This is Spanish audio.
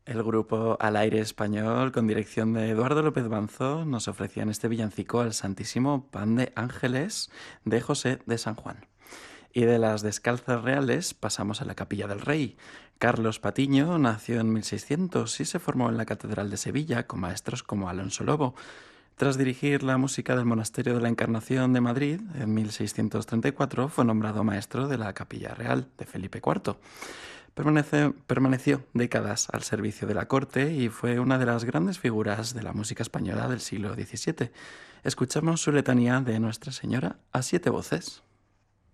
El grupo Al Aire Español, con dirección de Eduardo López Banzo, nos ofrecían este villancico al Santísimo Pan de Ángeles de José de San Juan. Y de las Descalzas Reales pasamos a la Capilla del Rey. Carlos Patiño nació en 1600 y se formó en la Catedral de Sevilla con maestros como Alonso Lobo. Tras dirigir la música del Monasterio de la Encarnación de Madrid, en 1634 fue nombrado maestro de la Capilla Real de Felipe IV. Permaneció décadas al servicio de la corte y fue una de las grandes figuras de la música española del siglo XVII. Escuchamos su letanía de Nuestra Señora a siete voces.